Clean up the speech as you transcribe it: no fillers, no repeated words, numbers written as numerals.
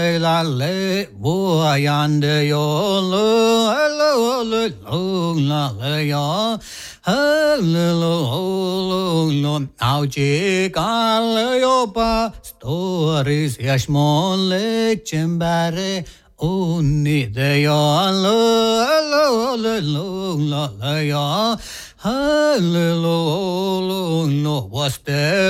la le boyande yo lo la le yo lo now che cal yo pa stories yashmon le chembare Unni de yo lo la yo hallelujah was there